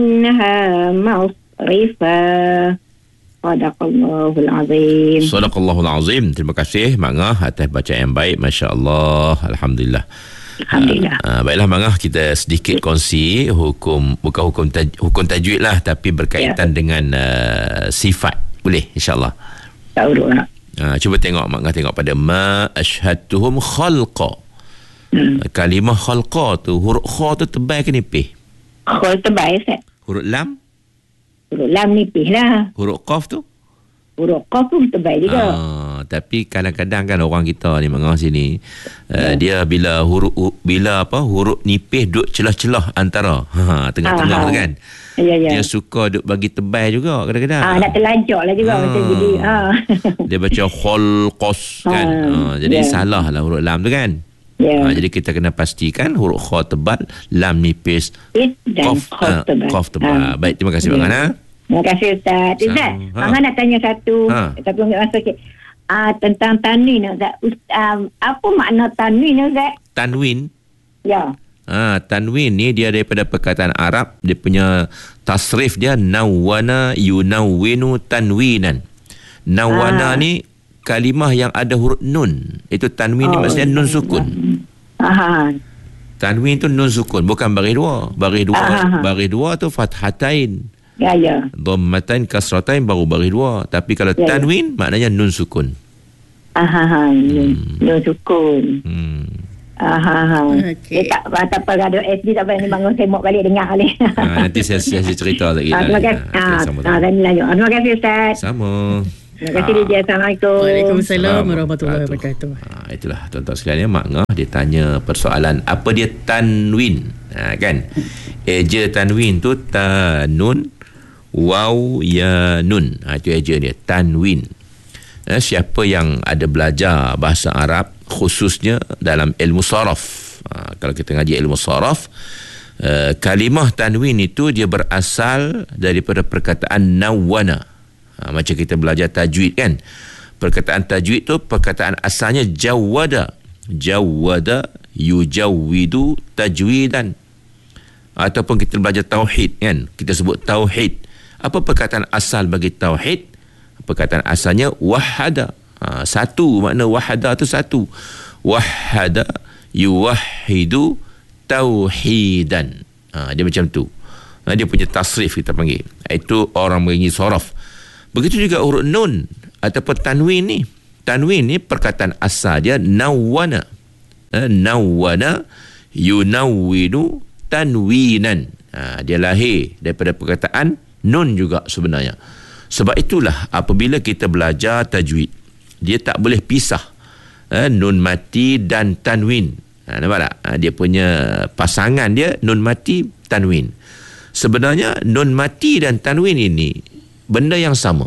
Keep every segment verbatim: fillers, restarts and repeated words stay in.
إنها مصرفة. Sadaqallahul Azim. Sadaqallahul Azim. Terima kasih Mak Ngah atas bacaan yang baik. Masya Allah. Alhamdulillah. Alhamdulillah. Uh, uh, baiklah Mak Ngah, kita sedikit kongsi hukum, bukan hukum taj, hukum tajwid lah, tapi berkaitan ya. dengan uh, sifat. Boleh insyaAllah. Tak urut lah. Uh, cuba tengok Mak Ngah, tengok pada ma ashhadtuhum khalqa. Hmm. Kalimah khalqa tu, huruf kha tu tebal ke nipis? Kha tebal, Ustaz. Huruf lam? Huruf lam nipis lah. Huruf qaf tu? Huruf qaf pun tebal juga. Ah, tapi kadang-kadang kan orang kita ni Mak Ngah sini, uh, dia bila huruf bila apa huruf nipis duduk celah-celah antara ha, tengah-tengah tu kan. Ya, ya. Dia suka duk bagi tebal juga kadang-kadang. Ah, nak terlancok lah juga. Ha. Macam jadi. Ha. Dia baca khalqas kan. Ha. Ha, jadi yeah. salah lah huruf lam tu kan. Yeah. Ha, jadi kita kena pastikan huruf kha tebal, lam nipis, qaf uh, qaf tebal. Ha. Baik, terima kasih Bang Ana. Terima kasih Ustaz. Ustaz, ha. Bang Ana nak tanya satu. Ha. Tapi enggak rasa sikit. Ah, tentang tanwin Ustaz. Um, apa makna tanwin Ustaz? Tanwin? Ya. Ha, tanwin ni dia daripada perkataan Arab, dia punya tasrif dia nawwana yunawwinu tanwinan. Nawwana ha. ni kalimah yang ada huruf nun. Itu tanwin oh, ni maksudnya nun sukun. Aha. Tanwin tu nun sukun, bukan baris dua. Baris dua, aha. baris dua tu fathatain. Ya, ya. Dhammatain kasratain baru baris dua. Tapi kalau ya, tanwin ya. maknanya nun sukun. Aha, nun, hmm. nun sukun. Hmm. Aha. Okay. Eh, tak tak apa radio S D tak payah ni bangun tembok balik dengar balik. Ha, nanti saya, saya cerita lagi. Ah, terima kasih. Ah, ah, lanjut. Terima kasih Ustaz. Sama. Terima kasih D J. Assalamualaikum. Waalaikumsalam warahmatullahi wabarakatuh. Ha, itulah tuan-tuan sekalian, Mak Ngah dia tanya persoalan apa dia tanwin. Ha, kan? Eja tanwin tu tanun waw ya nun. Ha, itu eja dia tanwin. Ha, siapa yang ada belajar bahasa Arab khususnya dalam ilmu saraf. Ha, kalau kita ngaji ilmu saraf, uh, kalimah tanwin itu dia berasal daripada perkataan nawwana. Ha, macam kita belajar tajwid kan. Perkataan tajwid tu perkataan asalnya jawwada. Jawwada yujawwidu tajwidan. Ataupun kita belajar tauhid kan. Kita sebut tauhid. Apa perkataan asal bagi tauhid? Perkataan asalnya wahada. Ha, satu, makna wahada tu satu. Wahada yuwahhidu tauhidan. Ha, dia macam tu. Ha, dia punya tasrif kita panggil. Itu orang mengingi saraf. Begitu juga huruf nun ataupun tanwin ni. Tanwin ni perkataan asal dia nawwana. Ha, nawwana yunawwinu tanwinan. Ha, dia lahir daripada perkataan nun juga sebenarnya. Sebab itulah apabila kita belajar tajwid, dia tak boleh pisah ha, nun mati dan tanwin. Ha, nampak tak? Ha, dia punya pasangan dia nun mati tanwin. Sebenarnya nun mati dan tanwin ini benda yang sama.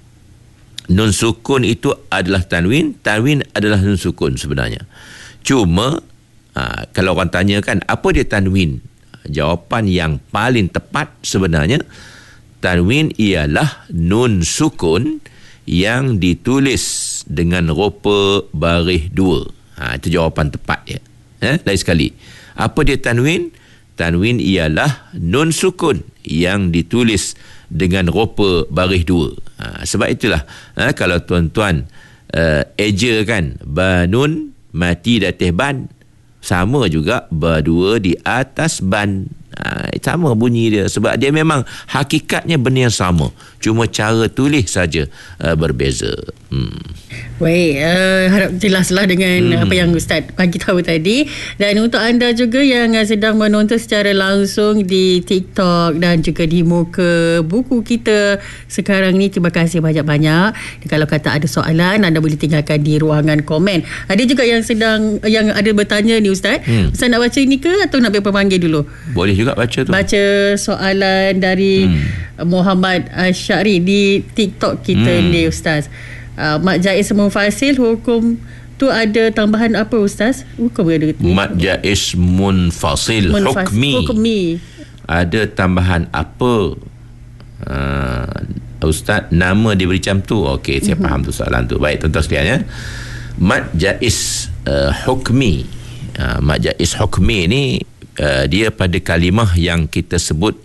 Nun sukun itu adalah tanwin, tanwin adalah nun sukun sebenarnya. Cuma ha, kalau orang tanyakan apa dia tanwin, jawapan yang paling tepat sebenarnya tanwin ialah nun sukun yang ditulis dengan rupa baris dua. Ha, itu jawapan tepat dia. Eh, lain sekali. Apa dia tanwin? Tanwin ialah nun sukun yang ditulis dengan rupa baris dua. Ha, sebab itulah ha, kalau tuan-tuan uh, eja kan banun mati di atas ban, sama juga berdua di atas ban. Ha, sama bunyi dia sebab dia memang hakikatnya benda yang sama, cuma cara tulis saja uh, berbeza. Hmm. Baik, uh, harap jelaslah dengan hmm. apa yang Ustaz bagi tahu tadi. Dan untuk anda juga yang sedang menonton secara langsung di TikTok dan juga di muka buku kita sekarang ni, terima kasih banyak-banyak. Dan kalau kata ada soalan, anda boleh tinggalkan di ruangan komen. Ada juga yang sedang yang ada bertanya ni Ustaz. Hmm. Ustaz nak baca ini ke atau nak berpanggil dulu? Boleh juga baca tu. Baca soalan dari hmm. Muhammad Syari di TikTok kita hmm. ni Ustaz. Uh, Mat Jaiz Munfasil, hukum tu ada tambahan apa Ustaz? Hukum ada Mat Jaiz Munfasil, Munfas, hukmi. hukmi Ada tambahan apa? Uh, Ustaz, nama dia beri macam tu. Okey, saya uh-huh. faham tu soalan tu. Baik, tuan-tuan sekalian ya. Mat Jaiz uh, hukmi. Uh, Mat Jaiz hukmi ni uh, dia pada kalimah yang kita sebut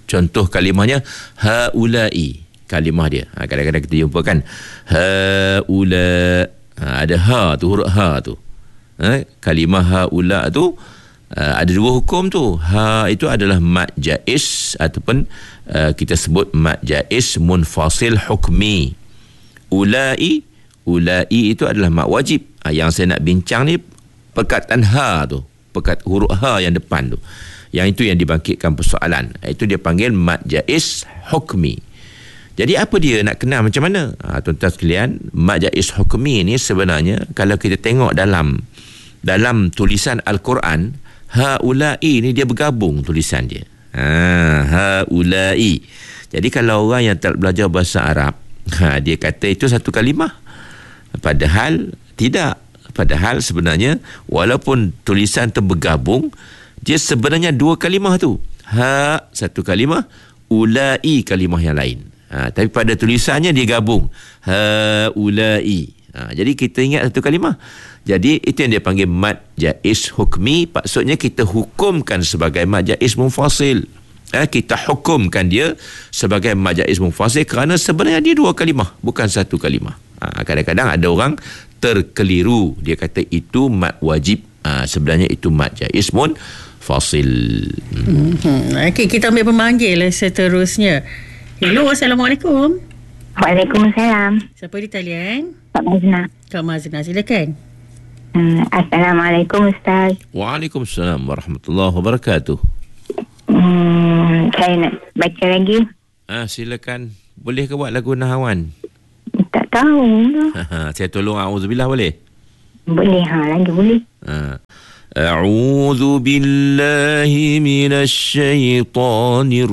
Contoh kalimahnya haulai, kalimah dia. Ha, kadang-kadang kita jumpa kan haula, ha, ada ha tu, huruf ha tu. Ha, kalimah haula tu uh, ada dua hukum tu. Ha itu adalah mad jaiz ataupun uh, kita sebut mad jaiz munfasil hukmi. Ulai, ulai itu adalah mad wajib. Ha, yang saya nak bincang ni perkataan ha tu, perkataan huruf ha yang depan tu. Yang itu yang dibangkitkan persoalan. Itu dia panggil mad jaiz hukmi. Jadi apa dia, nak kenal macam mana? Ha, tuan-tuan sekalian, mad jaiz hukmi ni sebenarnya kalau kita tengok dalam dalam tulisan Al-Quran, haulai ni dia bergabung tulisan dia. Ha, haulai. Jadi kalau orang yang tak belajar bahasa Arab, ha, dia kata itu satu kalimah. Padahal tidak. Padahal sebenarnya walaupun tulisan tu bergabung, dia sebenarnya dua kalimah tu. Ha satu kalimah, ulai kalimah yang lain. Ha, tapi pada tulisannya dia gabung. Haulai. Ha, jadi kita ingat satu kalimah. Jadi itu yang dia panggil mad jaiz hukmi. Maksudnya kita hukumkan sebagai mad jaiz munfasil. Eh, kita hukumkan dia sebagai mad jaiz munfasil kerana sebenarnya dia dua kalimah, bukan satu kalimah. Ha, kadang-kadang ada orang terkeliru, dia kata itu mad wajib. Ha, sebenarnya itu mad jaiz munfasil. Hmm. Hmm. Okey, kita ambil pemanggil seterusnya. Hello, Assalamualaikum. Waalaikumsalam. Siapa di talian? Kak Mazna. Kak Mazna, silakan. Hmm, Assalamualaikum Ustaz. Waalaikumsalam warahmatullahi wabarakatuh. Hmm, saya nak baca lagi. Ah, silakan. Boleh ke buat lagu Nahawan? Tak tahu. Saya tolong auzubillah boleh? Boleh, ha, lagi boleh. Ah. A'udzu billahi minasy syaithanir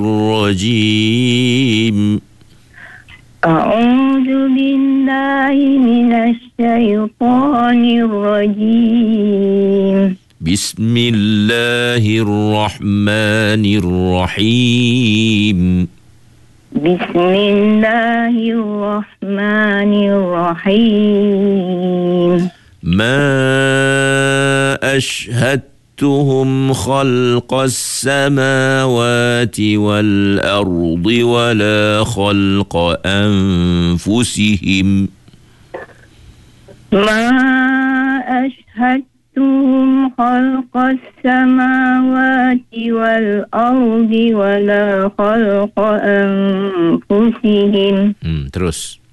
rajim. A'udzu billahi minasy syaithanir rajim. Bismillahirrahmanirrahim. Bismillahirrahmanirrahim. Ma ashhadtuhum khalqas samawati wal ardi wala khalqa anfusihim. Ma ashhadtuhum khalqas samawati wal ardi wala khalqa anfusihim. Hmm, terus.